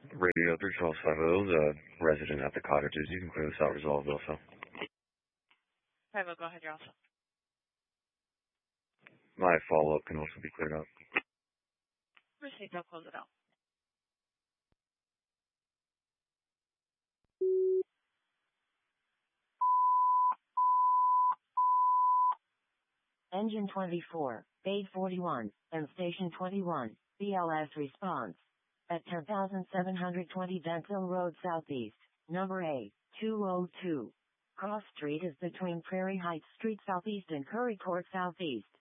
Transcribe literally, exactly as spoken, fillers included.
Radio three twelve five oh, the resident at the cottages. You can clear this out resolved also. five oh, go ahead, you're also. My follow-up can also be cleared up. Received, I'll close it out. Engine twenty-four, Bay forty-one, and Station twenty-one, B L S response. At ten thousand seven hundred twenty Dentville Road Southeast, number A, two oh two. Cross Street is between Prairie Heights Street Southeast and Curry Court Southeast.